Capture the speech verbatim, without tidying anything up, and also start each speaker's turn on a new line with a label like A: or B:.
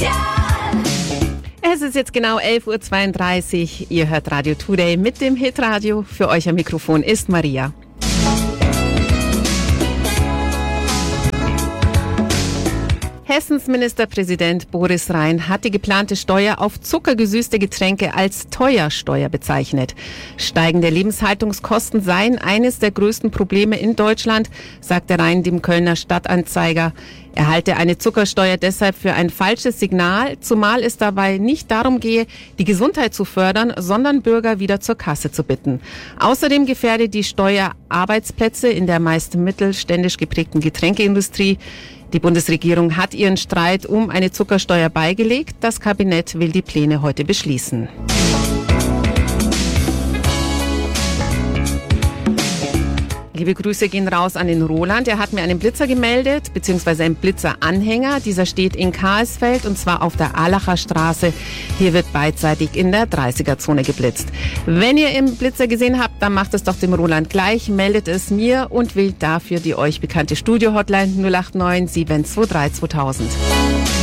A: Es ist jetzt genau elf Uhr zweiunddreißig. Ihr hört Radio Today mit dem Hitradio. Für euch am Mikrofon ist Maria. Hessens Ministerpräsident Boris Rhein hat die geplante Steuer auf zuckergesüßte Getränke als Teuersteuer bezeichnet. Steigende Lebenshaltungskosten seien eines der größten Probleme in Deutschland, sagte Rhein dem Kölner Stadtanzeiger. Er halte eine Zuckersteuer deshalb für ein falsches Signal, zumal es dabei nicht darum gehe, die Gesundheit zu fördern, sondern Bürger wieder zur Kasse zu bitten. Außerdem gefährde die Steuer Arbeitsplätze in der meist mittelständisch geprägten Getränkeindustrie. Die Bundesregierung hat ihren Streit um eine Zuckersteuer beigelegt. Das Kabinett will die Pläne heute beschließen. Liebe Grüße gehen raus an den Roland. Er hat mir einen Blitzer gemeldet, beziehungsweise einen Blitzeranhänger. Dieser steht in Karlsfeld und zwar auf der Allacher Straße. Hier wird beidseitig in der dreißiger-Zone geblitzt. Wenn ihr im Blitzer gesehen habt, dann macht es doch dem Roland gleich, meldet es mir und wählt dafür die euch bekannte Studio-Hotline null acht neun sieben zwei drei zweitausend.